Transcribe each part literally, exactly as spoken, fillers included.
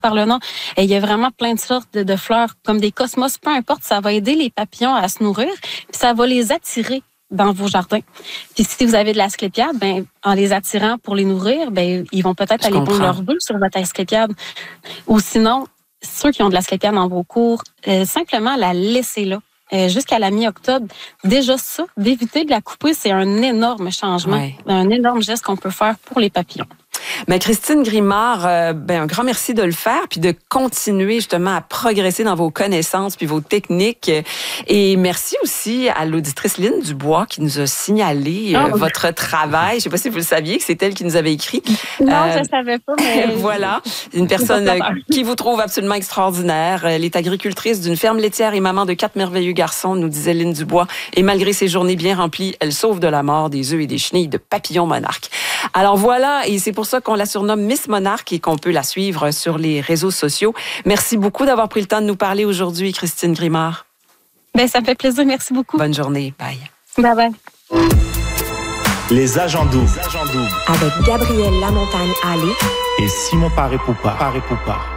par le nom. Et il y a vraiment plein de sortes de, de fleurs, comme des cosmos, peu importe, ça va aider les papillons à se nourrir, puis ça va les attirer dans vos jardins. Puis si vous avez de l'asclépiade, ben en les attirant pour les nourrir, ben ils vont peut-être Je aller comprends. pondre leur bulle sur votre asclépiade. Ou sinon, ceux qui ont de l'asclépiade dans vos cours, euh, simplement la laisser là. Euh, jusqu'à la mi-octobre. Déjà ça, d'éviter de la couper, c'est un énorme changement, ouais. un énorme geste qu'on peut faire pour les papillons. Mais Christine Grimard, euh, ben, un grand merci de le faire puis de continuer justement à progresser dans vos connaissances puis vos techniques. Et merci aussi à l'auditrice Lynne Dubois qui nous a signalé euh, oh. votre travail. Je sais pas si vous le saviez que c'est elle qui nous avait écrit. Non, euh, je ne savais pas. Mais... voilà, une personne qui vous trouve absolument extraordinaire. Elle est agricultrice d'une ferme laitière et maman de quatre merveilleux garçons, nous disait Lynne Dubois. Et malgré ses journées bien remplies, elle sauve de la mort des œufs et des chenilles de papillons monarques. Alors voilà, et c'est pour ça qu'on la surnomme Miss Monarque et qu'on peut la suivre sur les réseaux sociaux. Merci beaucoup d'avoir pris le temps de nous parler aujourd'hui, Christine Grimard. Ben, ça me fait plaisir. Merci beaucoup. Bonne journée. Bye. Bye bye. Les agents doubles. Avec Gabrielle Lamontagne-Allé et Simon Paré-Poupard. Paré-Poupard.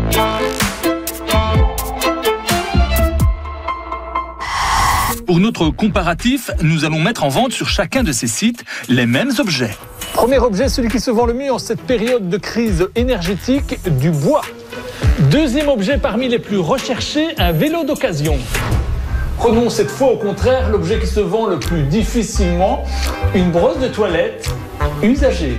Pour notre comparatif, nous allons mettre en vente sur chacun de ces sites les mêmes objets. Premier objet, celui qui se vend le mieux en cette période de crise énergétique, du bois. Deuxième objet parmi les plus recherchés, un vélo d'occasion. Prenons cette fois au contraire l'objet qui se vend le plus difficilement, une brosse de toilette usagée.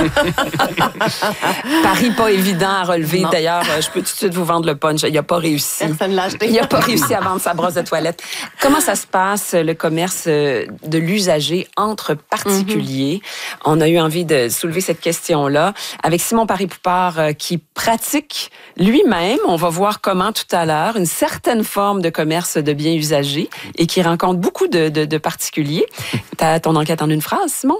Pari pas évident à relever. Non. D'ailleurs, je peux tout de suite vous vendre le punch. Il n'a pas réussi. Personne l'a acheté. Il n'a pas réussi à vendre sa brosse de toilette. Comment ça se passe, le commerce de l'usager entre particuliers? Mm-hmm. On a eu envie de soulever cette question-là avec Simon Paré-Poupard qui pratique lui-même, on va voir comment tout à l'heure, une certaine forme de commerce de biens usagés et qui rencontre beaucoup de, de, de particuliers. T'as ton enquête en une phrase, Simon?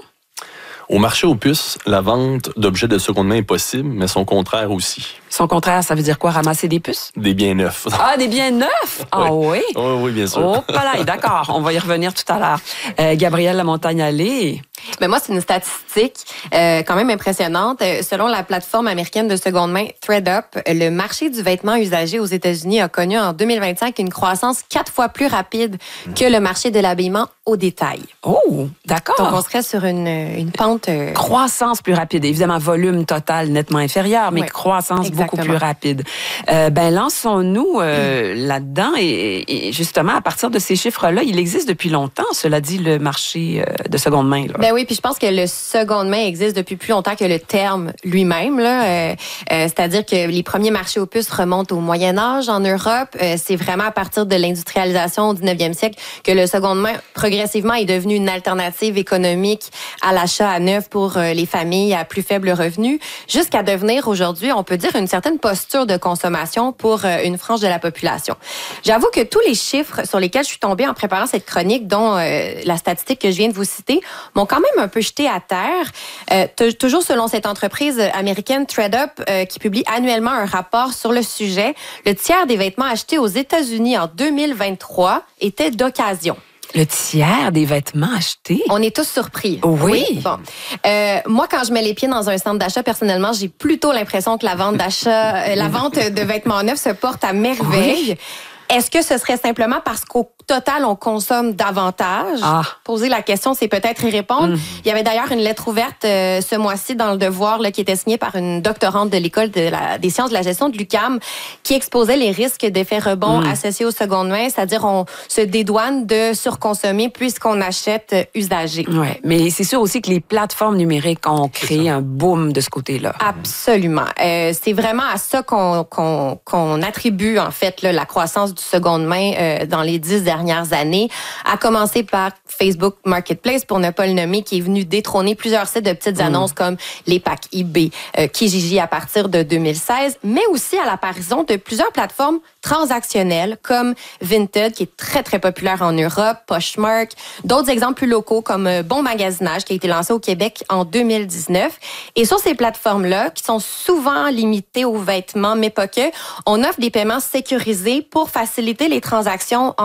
Au marché aux puces, la vente d'objets de seconde main est possible, mais son contraire aussi. Son contraire, ça veut dire quoi? Ramasser des puces? Des biens neufs. Ah, des biens neufs? Ah oui? Oui, oui, oui bien sûr. Oh, pas là, d'accord. On va y revenir tout à l'heure. Euh, Gabrielle Lamontagne-Allé. Ben moi, c'est une statistique euh, quand même impressionnante. Selon la plateforme américaine de seconde main ThredUp, le marché du vêtement usagé aux États-Unis a connu en deux mille vingt-cinq une croissance quatre fois plus rapide que le marché de l'habillement au détail. Oh, d'accord. Donc, on serait sur une, une pente... Euh... Croissance plus rapide. Évidemment, volume total nettement inférieur, mais oui, croissance exactement. Beaucoup plus rapide. Euh, ben, lançons-nous euh, mmh. là-dedans. Et, et justement, à partir de ces chiffres-là, il existe depuis longtemps, cela dit, le marché euh, de seconde main. Là. Ben oui, puis je pense que le seconde main existe depuis plus longtemps que le terme lui-même. Là. Euh, euh, c'est-à-dire que les premiers marchés aux puces remontent au Moyen Âge en Europe. Euh, c'est vraiment à partir de l'industrialisation au dix-neuvième siècle que le seconde main, progressivement, est devenu une alternative économique à l'achat à neuf pour euh, les familles à plus faible revenu, jusqu'à devenir aujourd'hui, on peut dire, une certaine posture de consommation pour euh, une frange de la population. J'avoue que tous les chiffres sur lesquels je suis tombée en préparant cette chronique, dont euh, la statistique que je viens de vous citer, m'ont quand même un peu jeté à terre. Euh, t- toujours selon cette entreprise américaine ThredUp, euh, qui publie annuellement un rapport sur le sujet, le tiers des vêtements achetés aux États-Unis en deux mille vingt-trois étaient d'occasion. Le tiers des vêtements achetés? On est tous surpris. Oui. oui. Bon. Euh, moi, quand je mets les pieds dans un centre d'achat, personnellement, j'ai plutôt l'impression que la vente d'achat, euh, la vente de vêtements neufs se porte à merveille. Oui. Est-ce que ce serait simplement parce qu'au total, on consomme davantage? Ah. Poser la question, c'est peut-être y répondre. Mm. Il y avait d'ailleurs une lettre ouverte euh, ce mois-ci dans Le Devoir là, qui était signée par une doctorante de l'École de la, des sciences de la gestion de l'U Q A M qui exposait les risques d'effets rebonds mm. associés aux secondes mains, c'est-à-dire on se dédouane de surconsommer puisqu'on achète usagé. Oui, mais c'est sûr aussi que les plateformes numériques ont créé un boom de ce côté-là. Absolument. Euh, c'est vraiment à ça qu'on, qu'on, qu'on attribue en fait là, la croissance du seconde main euh, dans les dix dernières années, à commencer par Facebook Marketplace, pour ne pas le nommer, qui est venu détrôner plusieurs sites de petites mmh. annonces comme les packs eBay, euh, Kijiji à partir de deux mille seize, mais aussi à l'apparition de plusieurs plateformes transactionnelles comme Vinted, qui est très, très populaire en Europe, Poshmark, d'autres exemples plus locaux comme euh, Bon Magasinage, qui a été lancé au Québec en deux mille dix-neuf. Et sur ces plateformes-là, qui sont souvent limitées aux vêtements, mais pas que, on offre des paiements sécurisés pour faciliter les transactions entre les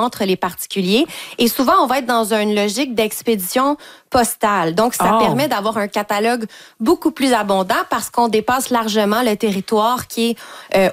particuliers. Et souvent, on va être dans une logique d'expédition postale. Donc, ça Oh. permet d'avoir un catalogue beaucoup plus abondant parce qu'on dépasse largement le territoire qui est euh,